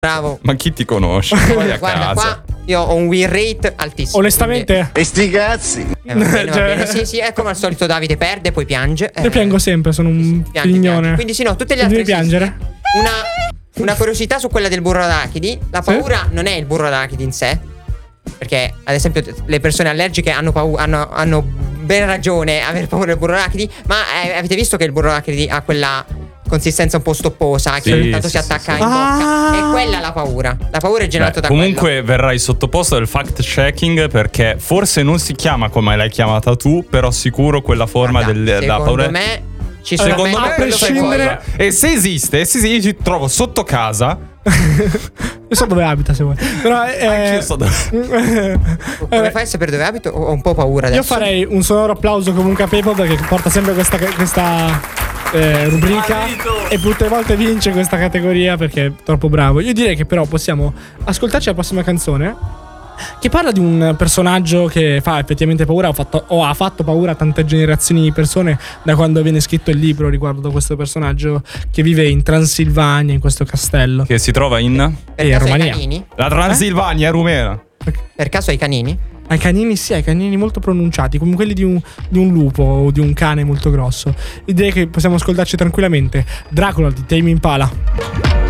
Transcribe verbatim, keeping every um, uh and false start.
Bravo. Ma chi ti conosce? Guarda, guarda qua io ho un win rate altissimo. Onestamente. Quindi... E sti cazzi. Eh, va bene, va bene. Sì, sì, è come al solito Davide perde, poi piange. Io eh, piango sempre, sono un piange, pignone. piange. Quindi sì, no, tutte le altre. Devi piangere? Una, una curiosità su quella del burro d'arachidi. La paura sì? non è il burro d'arachidi in sé. Perché, ad esempio, le persone allergiche hanno paura, hanno, hanno ben ragione a aver paura del burro d'arachidi. Ma eh, avete visto che il burro d'arachidi ha quella consistenza un po' stopposa che sì, ogni tanto sì, si attacca sì, in sì. bocca. Ah. E quella è la paura. La paura è generata Beh, da comunque quello. verrai sottoposto al fact checking, perché forse non si chiama come l'hai chiamata tu, però sicuro quella forma Guarda, del, della paura. Secondo me ci sono Secondo meglio me a quello che prescindere- vuoi. E se esiste, se io ci trovo sotto casa, Io so dove abita se vuoi. Però eh, anch'io so dove. Come fai a sapere dove abito? Ho un po' paura adesso. Io farei un sonoro applauso comunque a Pepo, perché porta sempre questa, questa eh, rubrica e tutte le volte vince questa categoria perché è troppo bravo. Io direi che però possiamo ascoltarci la prossima canzone, che parla di un personaggio che fa effettivamente paura, o, fatto, o ha fatto paura a tante generazioni di persone da quando viene scritto il libro riguardo a questo personaggio che vive in Transilvania, in questo castello. Che si trova in Per Eh, caso hai Romania. canini? la Transilvania è rumena. Per caso hai canini? Ai canini, sì, ai canini molto pronunciati, come quelli di un, di un lupo o di un cane molto grosso. Direi che possiamo ascoltarci tranquillamente Dracula di Tame Impala.